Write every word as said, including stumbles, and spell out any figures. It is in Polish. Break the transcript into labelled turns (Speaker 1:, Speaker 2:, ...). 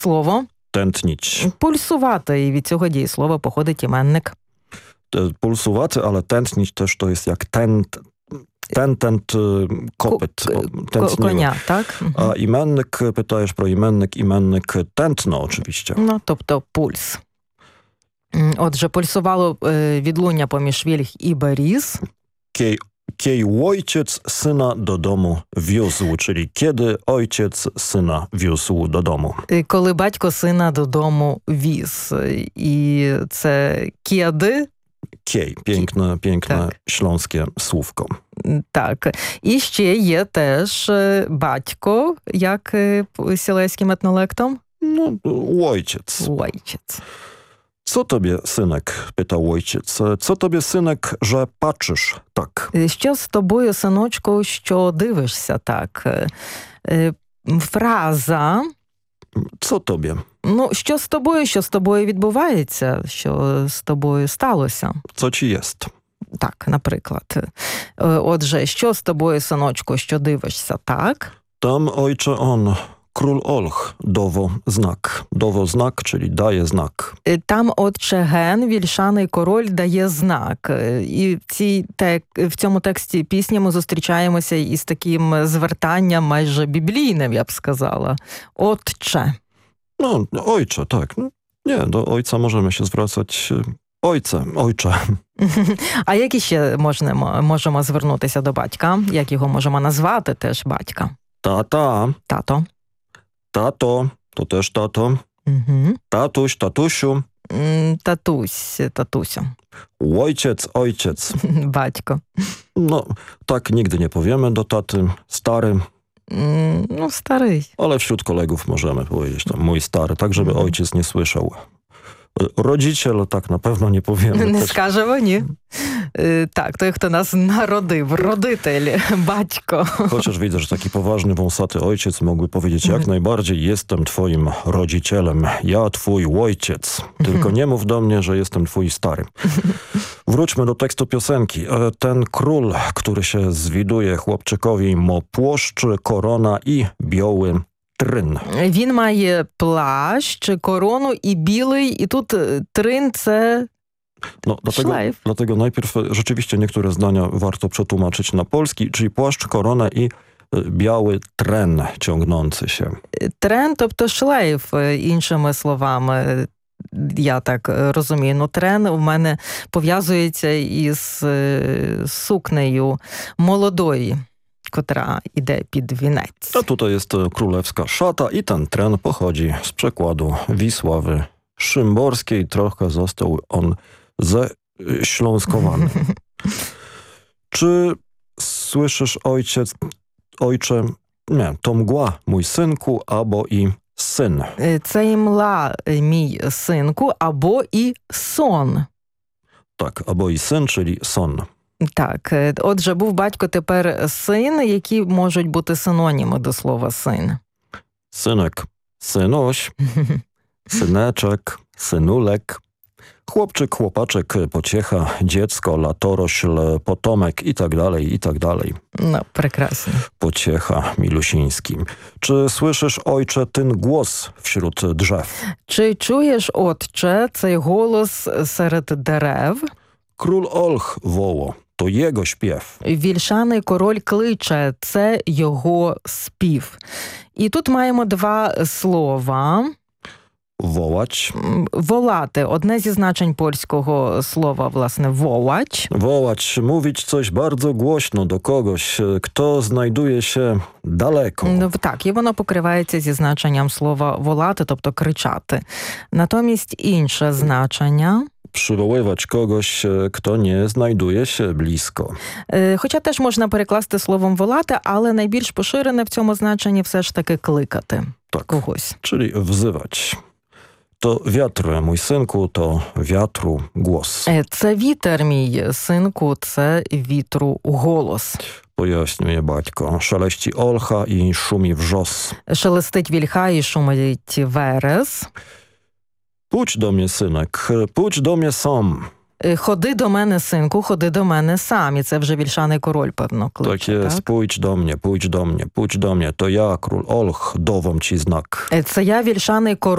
Speaker 1: Слово.
Speaker 2: Tętnić.
Speaker 1: Pulsувати. І від цього дієслова походить іменник.
Speaker 2: Pulsowaty, ale tętnić też to jest jak tent, ten, tent, kopyt.
Speaker 1: K- коня, так?
Speaker 2: A imennik, pytajesz pro imennik, imennik tętno oczywiście.
Speaker 1: Ну, тобто пульс. Отже, пульсувало відлуння поміж вільг і беріз.
Speaker 2: Kiej, kiej ojciec syna do domu wiózł, czyli kiedy ojciec syna wiózł do domu.
Speaker 1: Коли батько сина додому віз. І це кєди.
Speaker 2: Kiej, piękne, piękne
Speaker 1: tak.
Speaker 2: śląskie słówko.
Speaker 1: Так. І ще є теж батько, як сілеським етнолектом.
Speaker 2: No, ojciec.
Speaker 1: Ojciec.
Speaker 2: Co tobie, synek? Pytał ojciec. Co tobie, synek, że patrzysz tak?
Speaker 1: Що з тобою, синочку, що дивишся так? Фраза.
Speaker 2: Co tobie?
Speaker 1: Ну, що з тобою, що з тобою відбувається, що з тобою сталося?
Speaker 2: Co ci jest?
Speaker 1: Так, наприклад. Отже, що з тобою, синочку, що дивишся так?
Speaker 2: Tam, ojcze, on, król Olch, dowo znak. Dowo znak, czyli daje znak.
Speaker 1: Там, отче Ген, вільшаний король, дає знак. І в, цій тек... в цьому тексті пісні ми зустрічаємося із таким звертанням майже біблійним, я б сказала. Отче.
Speaker 2: No, ojcze, tak. Nie, do ojca możemy się zwracać ojce, ojcze.
Speaker 1: А як іще можемо, можемо звернутися до батька? Як його можемо назвати теж батька?
Speaker 2: Tata,
Speaker 1: Тато.
Speaker 2: tato, to też tato.
Speaker 1: Угу.
Speaker 2: Tatuś, tatusiu.
Speaker 1: Татусь, татусю.
Speaker 2: Ojciec, ojciec.
Speaker 1: Батько.
Speaker 2: No, tak nigdy nie powiemy do taty. Stary.
Speaker 1: Ну, старий.
Speaker 2: Ale wśród kolegów możemy powiedzieć tam mój stary, tak żeby ojciec nie słyszał. Rodziciel tak na pewno nie powiemy.
Speaker 1: Не
Speaker 2: też.
Speaker 1: скажемо, ні. Так, той, хто нас народив, родитель, батько.
Speaker 2: Chociaż widzę, że taki poważny, wąsaty ojciec mógłby powiedzieć jak najbardziej jestem twoim rodzicielem. Ja twój ojciec. Tylko nie mów do mnie, że jestem twój stary. Wróćmy do tekstu piosenki. Ten król, który się zwiduje chłopczykowi, mo płoszcz, korona i biały трин.
Speaker 1: Він має плащ, корону і білий, і тут трин – це
Speaker 2: No, dlatego,
Speaker 1: szlajf.
Speaker 2: dlatego najpierw rzeczywiście niektóre zdania warto przetłumaczyć na polski, czyli płaszcz, korona i biały tren ciągnący się.
Speaker 1: Трен, тобто шлейф, іншими словами. Я так розумію. Ну, трен у мене пов'язується із сукнею молодої, która idzie pod wieniec.
Speaker 2: A tutaj jest królewska szata i ten tren pochodzi z przekładu Wisławy Szymborskiej. Trochę został on ześląskowany. Czy słyszysz, ojciec, ojcze, nie, to mgła, mój synku, albo i syn.
Speaker 1: Це і мла, мій синку, або і сон.
Speaker 2: Tak, albo i syn, czyli son.
Speaker 1: Так, отже, був батько, тепер син, які можуть бути синоніми до слова син.
Speaker 2: Synek, synuś, syneczek, synulek, chłopczyk, chłopaczek, pociecha, dziecko, latorośl, potomek i tak dalej, i tak dalej.
Speaker 1: No, прекрасно.
Speaker 2: Pociecha, milusiński. Czy słyszysz, ojcze, ten głos wśród drzew?
Speaker 1: Чи чуєш, отче, цей голос серед дерев?
Speaker 2: Król Olch woło. To jego śpiew.
Speaker 1: Вільшаний король кличе, це його спів. І тут маємо два слова.
Speaker 2: Wołać.
Speaker 1: Волати. Одне зі значень польського слова, власне, wołać.
Speaker 2: Wołać, mówić coś bardzo głośno do kogoś, kto znajduje się daleko.
Speaker 1: Ну, так, і воно покривається зі значенням слова волати, тобто кричати. Натомість інше значення –
Speaker 2: Przywoływać kogoś, kto nie znajduje się blisko.
Speaker 1: Хоча теж можна перекласти словом волати, але найбільш поширене в цьому значенні все ж таки кликати
Speaker 2: Tak,
Speaker 1: когось.
Speaker 2: czyli wzywać. To wiatr, mój synku, to wiatru głos.
Speaker 1: Це вітер, мій синку, це вітру голос.
Speaker 2: Pojaśniuje батько. Szeleści olcha i szumi wrzos.
Speaker 1: Шелестить вільха і шумить верес.
Speaker 2: Pójdź do mnie, synek, pójdź do mnie sam.
Speaker 1: Ходи до мене, синку, ходи до мене сам. І це вже вільшаний король, певно, кличе.
Speaker 2: Tak jest,
Speaker 1: Так?
Speaker 2: pójdź do mnie, pójdź do mnie, pójdź do mnie. To ja, król Olch, dowom ci znak.
Speaker 1: Це я, вільшаний король,